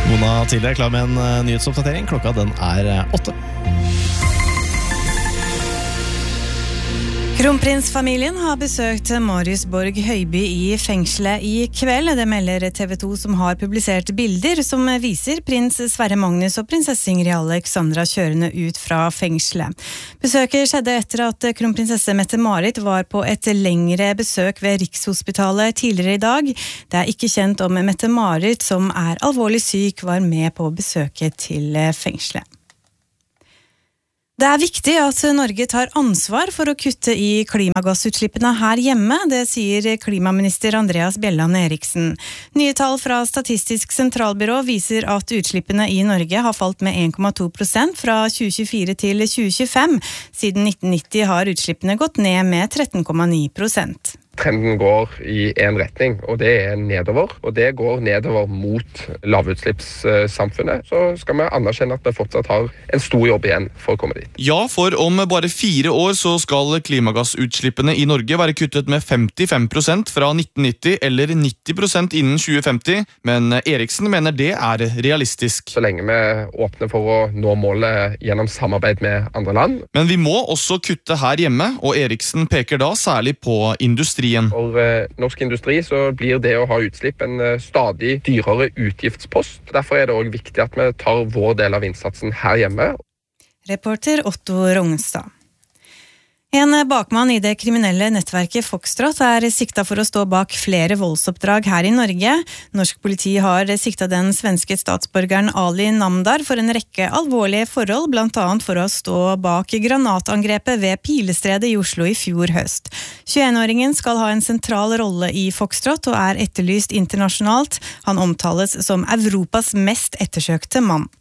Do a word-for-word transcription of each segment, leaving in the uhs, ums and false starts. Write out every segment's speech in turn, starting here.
Mona Tilde er klar med en nyhetsoppdatering. Klokka den er åtte. Kronprinsfamilien har besøkt Marius Borg Høiby i fengselet i kveld. Det melder T V to som har publisert bilder som viser prins Sverre Magnus og prinsesse Ingrid Alexandra kjørende ut fra fengselet. Besøket skjedde etter at kronprinsesse Mette-Marit var på et lengre besøk ved Rikshospitalet tidligere i dag. Det er ikke kjent om Mette-Marit, som er alvorlig syk, var med på besøket til fengselet. Det er viktig at Norge tar ansvar for å kutte i klimagassutslippene her hjemme, det sier klimaminister Andreas Bjelland Eriksen. Nye tall fra Statistisk sentralbyrå viser at utslippene i Norge har falt med en komma to prosent fra tjue tjuefire til tjue tjuefem. Siden nitten nitti har utslippene gått ned med tretten komma ni prosent. Trenden går i en retning, og det er nedover, og det går nedover mot lavutslippssamfunnet. Så skal vi anerkjenne at vi fortsatt har en stor jobb igjen for å komme dit. Ja, for om bare fire år så skal klimagassutslippene i Norge være kuttet med femtifem prosent fra nitten nitti eller nitti prosent innen tjue femti, men Eriksen mener det er realistisk. Så lenge vi åpner for å nå målet gjennom samarbeid med andre land. Men vi må også kutte her hjemme, og Eriksen peker da særlig på industri. For eh, norsk industri så blir det å ha utslipp en eh, stadig dyrere utgiftspost. Derfor er det også viktig at vi tar vår del av innsatsen her hjemme. Reporter Otto Rognstad. En bakmann i det kriminelle nettverket Foxtrot er sikta for å stå bak flere voldsoppdrag her i Norge. Norsk politi har sikta den svenske statsborgeren Ali Namdar for en rekke alvorlige forhold, blant annet for å stå bak granatangrepet ved Pilestredet i Oslo i fjor høst. tjueen-åringen skal ha en sentral rolle i Foxtrot og er etterlyst internasjonalt. Han omtales som Europas mest ettersøkte mann.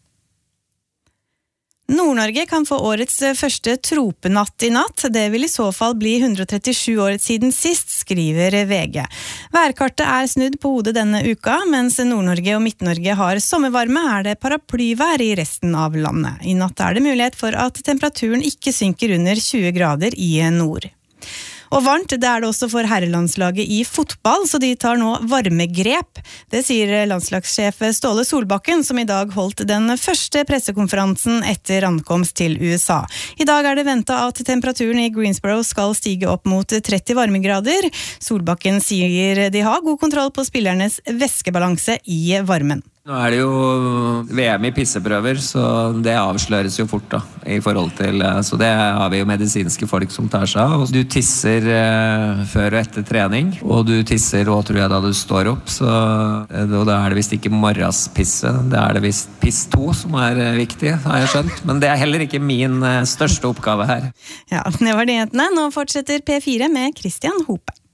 Nord-Norge kan få årets første tropenatt i natt. Det vil i så fall bli hundre og trettisju år siden sist, skriver V G. Værkartet er snudd på hodet denne uka, mens Nord-Norge og Midt-Norge har sommervarme, er det paraplyvær i resten av landet. I natt er det mulighet for at temperaturen ikke synker under tjue grader i nord. Og varmt, det er det også for herrelandslaget i fotball, så de tar nå varmegrep. Det sier landslagssjef Ståle Solbakken, som i dag holdt den første pressekonferansen etter ankomst til U S A. I dag er det ventet at temperaturen i Greensboro skal stige opp mot tretti varmegrader. Solbakken sier de har god kontroll på spillernes væskebalanse i varmen. Nå er det jo V M i pisseprøver, så det avsløres jo fort da, i forhold til, så det har vi jo medisinske folk som tar seg av. Du tisser eh, før og etter trening, og du tisser også, tror jeg, da du står opp, så og da er det vist ikke morgenspisse, det er det vist piss to som er viktig, har jeg skjønt, men det er heller ikke min største oppgave her. Ja, det var det jentene. Nå fortsetter P fire med Christian Hope.